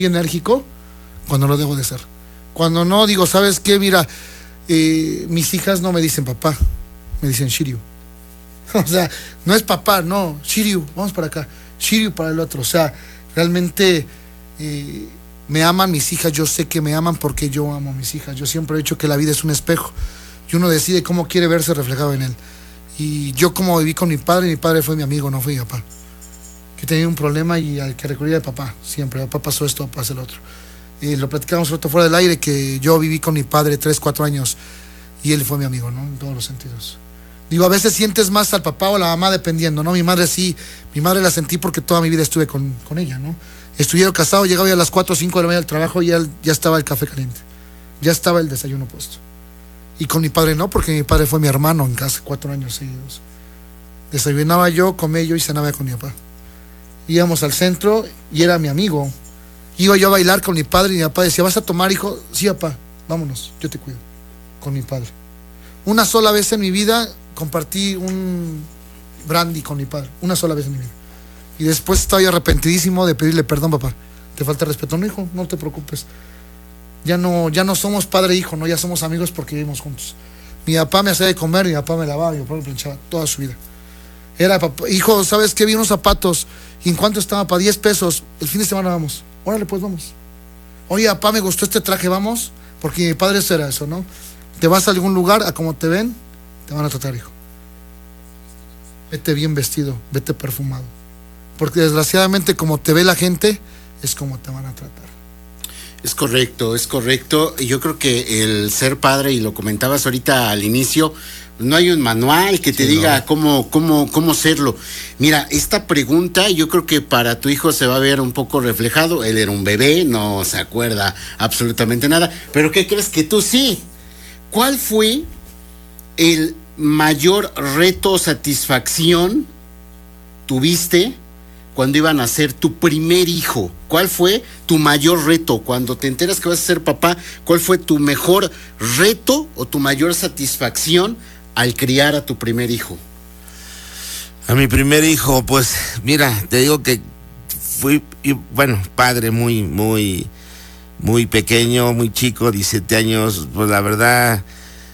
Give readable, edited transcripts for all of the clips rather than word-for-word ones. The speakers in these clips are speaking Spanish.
enérgico cuando lo debo de ser. Cuando no, digo, ¿sabes qué? Mira, mis hijas no me dicen papá, me dicen Shiryu. O sea, no es papá, no, Shiryu, vamos para acá, Shiryu para el otro. O sea, realmente me aman mis hijas, yo sé que me aman porque yo amo a mis hijas. Yo siempre he dicho que la vida es un espejo y uno decide cómo quiere verse reflejado en él. Y yo como viví con mi padre fue mi amigo, no fue mi papá. Que tenía un problema y al que recurría de papá, siempre, papá pasó esto, papá pasó el otro. Y lo platicamos otro fuera del aire, que yo viví con mi padre 3, 4 años y él fue mi amigo, ¿no? En todos los sentidos. Digo, a veces sientes más al papá o a la mamá dependiendo, ¿no? Mi madre sí, mi madre la sentí porque toda mi vida estuve con ella, ¿no? Estuvieron casados, llegaba ya a las 4 o 5 de la mañana al trabajo y ya estaba el café caliente, ya estaba el desayuno puesto. Y con mi padre no, porque mi padre fue mi hermano en casa 4 años seguidos. Desayunaba yo, comía yo y cenaba con mi papá. Íbamos al centro y era mi amigo. Iba yo a bailar con mi padre y mi papá decía, ¿vas a tomar, hijo? Sí, papá, vámonos, yo te cuido. Con mi padre. Una sola vez en mi vida compartí un brandy con mi padre. Una sola vez en mi vida. Y después estaba yo arrepentidísimo de pedirle perdón, papá. Te falta respeto. No, hijo, no te preocupes. Ya no somos padre e hijo, no, ya somos amigos porque vivimos juntos. Mi papá me hacía de comer, mi papá me lavaba, mi papá me planchaba toda su vida. Era, papá, hijo, ¿sabes qué? Vi unos zapatos. ¿Y en cuánto estaba? Para 10 pesos. El fin de semana vamos. Órale, pues vamos. Oye, papá, me gustó este traje, vamos. Porque mi padre era eso, ¿no? Te vas a algún lugar, a como te ven, te van a tratar, hijo. Vete bien vestido, vete perfumado. Porque desgraciadamente como te ve la gente, es como te van a tratar. Es correcto, es correcto. Yo creo que el ser padre, y lo comentabas ahorita al inicio, no hay un manual que te diga cómo serlo. Mira, esta pregunta yo creo que para tu hijo se va a ver un poco reflejado. Él era un bebé, no se acuerda absolutamente nada. Pero ¿qué crees que tú sí? ¿Cuál fue el mayor reto o satisfacción tuviste cuando iban a ser tu primer hijo? ¿Cuál fue tu mayor reto? Cuando te enteras que vas a ser papá, ¿cuál fue tu mejor reto o tu mayor satisfacción al criar a tu primer hijo? A mi primer hijo, pues, mira, te digo que fui, bueno, padre muy pequeño, muy chico, 17 años, pues la verdad,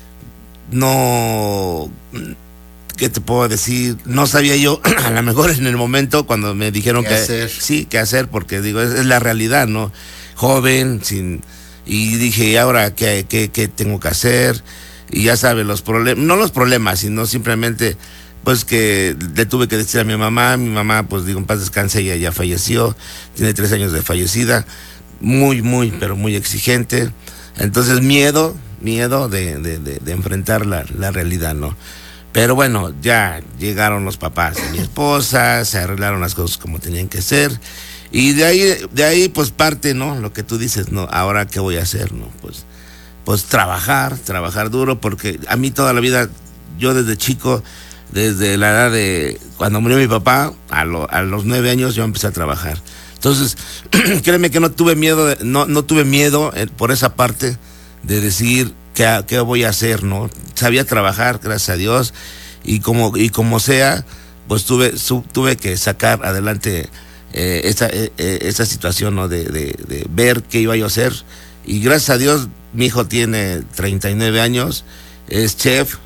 no... ¿Qué te puedo decir? No sabía yo, a lo mejor en el momento cuando me dijeron qué hacer, porque digo, es la realidad, ¿no? Joven, y dije, ¿y ahora qué tengo que hacer? Y ya sabes, los problemas, no los problemas, sino simplemente, pues que le tuve que decir a mi mamá, pues digo, en paz descanse, ella ya falleció, tiene 3 años de fallecida, pero muy exigente. Entonces, miedo de enfrentar la realidad, ¿no? Pero bueno, ya llegaron los papás de mi esposa, se arreglaron las cosas como tenían que ser. Y de ahí pues parte, ¿no? Lo que tú dices, ¿no? Ahora, ¿qué voy a hacer, no? Pues trabajar duro, porque a mí toda la vida, yo desde chico, desde la edad de cuando murió mi papá, a los 9 años yo empecé a trabajar. Entonces, créeme que no tuve miedo, no tuve miedo por esa parte de decir, ¿qué voy a hacer, no? Sabía trabajar, gracias a Dios, y como sea, pues tuve que sacar adelante esa situación, ¿no? De ver qué iba yo a hacer, y gracias a Dios, mi hijo tiene 39 años, es chef,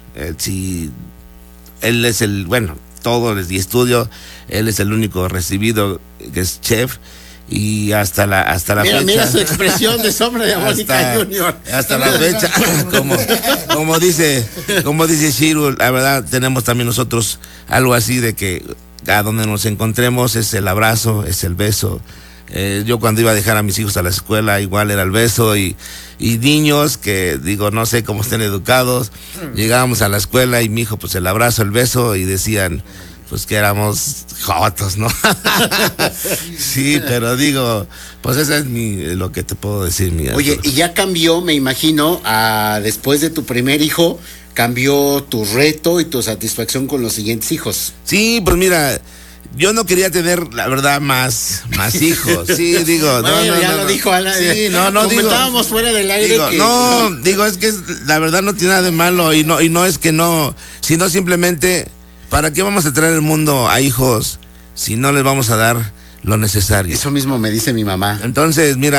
él es todo es de estudio, él es el único recibido que es chef. Y hasta la fecha. Mira su expresión de sombra de Mónica Junior. Hasta la fecha, como dice Shiryu, la verdad tenemos también nosotros algo así de que a donde nos encontremos es el abrazo, es el beso. Yo cuando iba a dejar a mis hijos a la escuela igual era el beso y niños que digo no sé cómo estén educados, llegábamos a la escuela y mi hijo pues el abrazo, el beso y decían pues que éramos jotos, ¿no? Sí, pero digo, pues eso es lo que te puedo decir. Oye, y ya cambió, me imagino, después de tu primer hijo, cambió tu reto y tu satisfacción con los siguientes hijos. Sí, pues mira, yo no quería tener, la verdad, más hijos. Sí, digo, lo dijo Ana. Sí, comentábamos fuera del aire digo, es que la verdad no tiene nada de malo y no es que no, sino simplemente, ¿para qué vamos a traer al mundo a hijos si no les vamos a dar lo necesario? Eso mismo me dice mi mamá. Entonces, mira,